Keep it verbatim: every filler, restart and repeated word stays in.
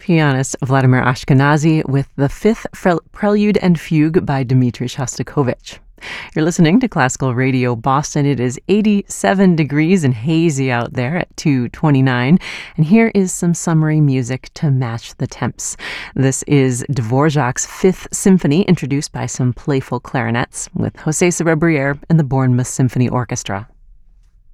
Pianist Vladimir Ashkenazy with the Fifth Prelude and Fugue by Dmitri Shostakovich. You're listening to Classical Radio Boston. It is eighty-seven degrees and hazy out there at two twenty-nine. And here is some summery music to match the temps. This is Dvorak's Fifth Symphony, introduced by some playful clarinets with José Cerebrier and the Bournemouth Symphony Orchestra.